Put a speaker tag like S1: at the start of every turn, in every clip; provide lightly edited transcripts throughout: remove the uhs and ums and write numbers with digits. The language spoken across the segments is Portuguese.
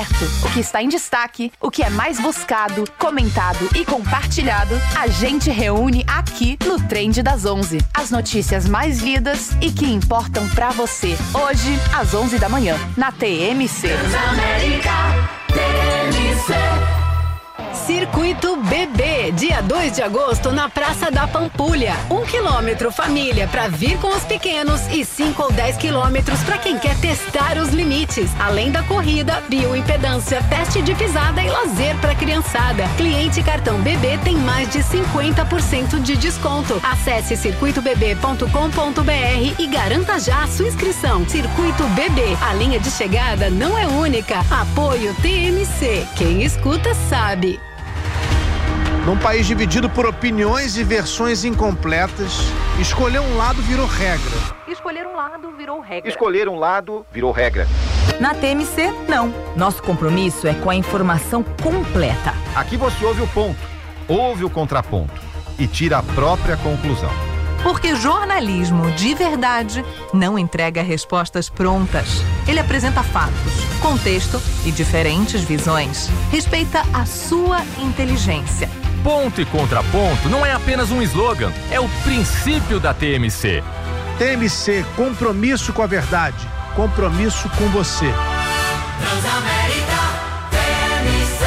S1: perto, o que está em destaque, o que é mais buscado, comentado e compartilhado, a gente reúne aqui no Trend das 11. As notícias mais lidas e que importam pra você. Hoje, às 11 da manhã, na TMC.
S2: Transamérica, TMC.
S3: Circuito Bebê, dia 2 de agosto na Praça da Pampulha. 1 quilômetro família para vir com os pequenos e 5 ou 10 quilômetros para quem quer testar os limites. Além da corrida, bioimpedância, teste de pisada e lazer para criançada. Cliente cartão Bebê tem mais de 50% de desconto. Acesse circuitobebê.com.br e garanta já a sua inscrição. Circuito Bebê, a linha de chegada não é única. Apoio TMC. Quem escuta sabe.
S4: Num país dividido por opiniões e versões incompletas, escolher um lado virou regra.
S1: Escolher um lado virou regra.
S5: Escolher um lado virou regra.
S6: Na TMC, não. Nosso compromisso é com a informação completa.
S5: Aqui você ouve o ponto, ouve o contraponto e tira a própria conclusão.
S7: Porque jornalismo de verdade não entrega respostas prontas. Ele apresenta fatos, contexto e diferentes visões. Respeita a sua inteligência.
S8: Ponto e contraponto não é apenas um slogan, é o princípio da TMC.
S4: TMC, compromisso com a verdade, compromisso com você.
S2: Transamérica, TMC.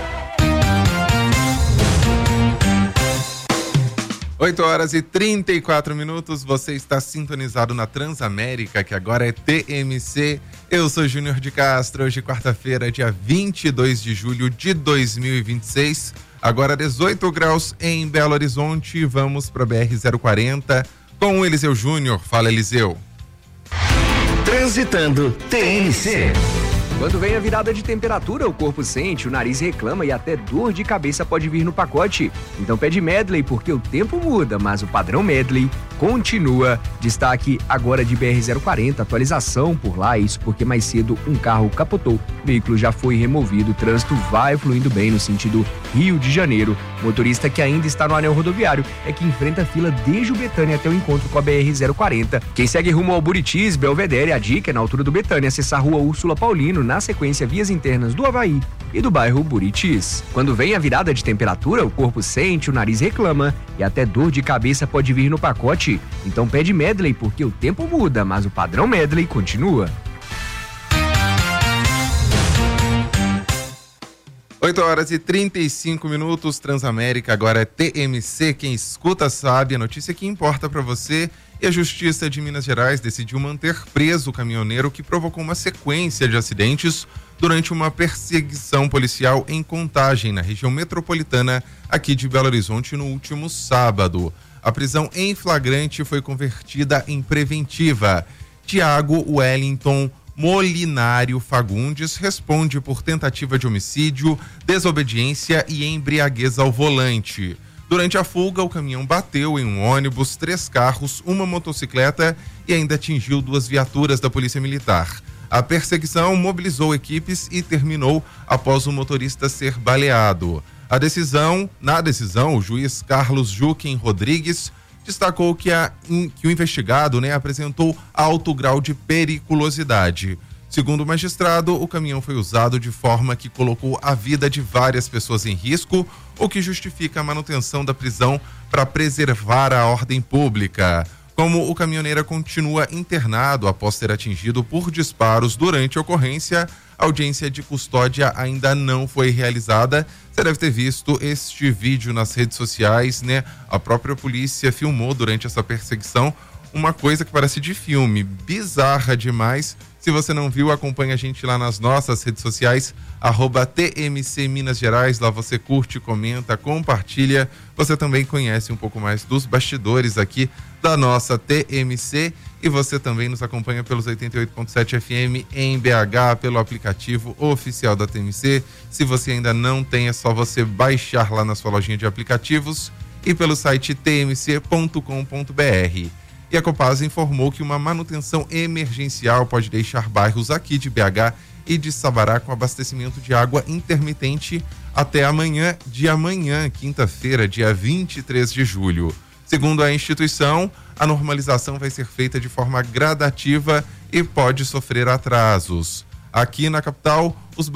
S9: 8h34, você está sintonizado na Transamérica, que agora é TMC. Eu sou Júnior de Castro, hoje quarta-feira, dia 22 de julho de 2026. Agora 18 graus em Belo Horizonte, vamos para BR-040 com o Eliseu Júnior. Fala, Eliseu.
S10: Transitando TMC.
S11: Quando vem a virada de temperatura, o corpo sente, o nariz reclama e até dor de cabeça pode vir no pacote. Então pede Medley, porque o tempo muda, mas o padrão Medley continua. Destaque agora de BR-040, atualização por lá, isso porque mais cedo um carro capotou. O veículo já foi removido, o trânsito vai fluindo bem no sentido Rio de Janeiro. Motorista que ainda está no anel rodoviário é que enfrenta a fila desde o Betânia até o encontro com a BR-040. Quem segue rumo ao Buritis, Belvedere, a dica é na altura do Betânia acessar a rua Úrsula Paulino, na sequência vias internas do Havaí e do bairro Buritis. Quando vem a virada de temperatura, o corpo sente, o nariz reclama e até dor de cabeça pode vir no pacote. Então pede Medley, porque o tempo muda, mas o padrão Medley continua.
S9: 8h35, Transamérica, agora é TMC, quem escuta sabe, a notícia que importa para você. E a Justiça de Minas Gerais decidiu manter preso o caminhoneiro que provocou uma sequência de acidentes durante uma perseguição policial em Contagem, na região metropolitana aqui de Belo Horizonte, no último sábado. A prisão em flagrante foi convertida em preventiva. Tiago Wellington Molinário Fagundes responde por tentativa de homicídio, desobediência e embriaguez ao volante. Durante a fuga, o caminhão bateu em um ônibus, 3 carros, uma motocicleta e ainda atingiu 2 viaturas da Polícia Militar. A perseguição mobilizou equipes e terminou após o motorista ser baleado. Na decisão, o juiz Carlos Juquem Rodrigues destacou que o investigado apresentou alto grau de periculosidade. Segundo o magistrado, o caminhão foi usado de forma que colocou a vida de várias pessoas em risco, o que justifica a manutenção da prisão para preservar a ordem pública. Como o caminhoneiro continua internado após ser atingido por disparos durante a ocorrência, a audiência de custódia ainda não foi realizada. Você deve ter visto este vídeo nas redes sociais, né? A própria polícia filmou durante essa perseguição uma coisa que parece de filme, bizarra demais. Se você não viu, acompanha a gente lá nas nossas redes sociais, @TMC Minas Gerais, lá você curte, comenta, compartilha. Você também conhece um pouco mais dos bastidores aqui da nossa TMC e você também nos acompanha pelos 88.7 FM em BH, pelo aplicativo oficial da TMC. Se você ainda não tem, é só você baixar lá na sua lojinha de aplicativos e pelo site tmc.com.br. E a Copasa informou que uma manutenção emergencial pode deixar bairros aqui de BH e de Sabará com abastecimento de água intermitente até amanhã, quinta-feira, dia 23 de julho. Segundo a instituição, a normalização vai ser feita de forma gradativa e pode sofrer atrasos. Aqui na capital,